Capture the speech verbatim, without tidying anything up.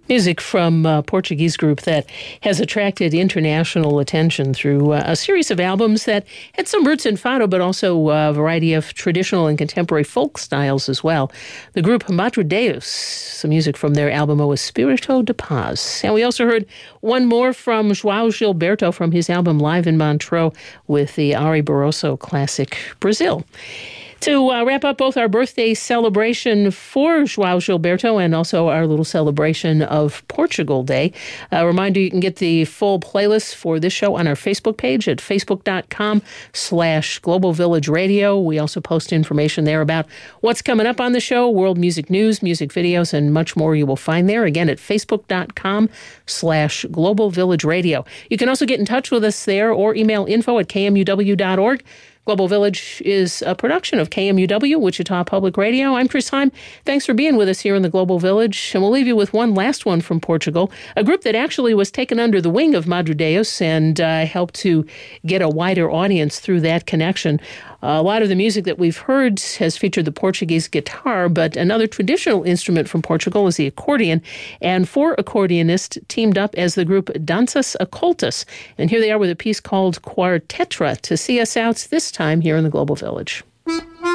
Music from a Portuguese group that has attracted international attention through uh, a series of albums that had some roots in fado, but also a variety of traditional and contemporary folk styles as well. The group Madre Deus, some music from their album O Espírito de Paz. And we also heard one more from João Gilberto from his album Live in Montreux with the Ari Barroso classic Brazil. To uh, wrap up both our birthday celebration for João Gilberto and also our little celebration of Portugal Day, a reminder you can get the full playlist for this show on our Facebook page at facebook.com slash Global Village Radio. We also post information there about what's coming up on the show, world music news, music videos, and much more you will find there. Again, at facebook.com slash Global Village Radio. You can also get in touch with us there or email info at k m u w dot org. Global Village is a production of K M U W, Wichita Public Radio. I'm Chris Heim. Thanks for being with us here in the Global Village. And we'll leave you with one last one from Portugal, a group that actually was taken under the wing of Madre Deus and uh, helped to get a wider audience through that connection. Uh, a lot of the music that we've heard has featured the Portuguese guitar, but another traditional instrument from Portugal is the accordion. And four accordionists teamed up as the group Danças Ocultas. And here they are with a piece called Quartetra to see us out this time here in the Global Village.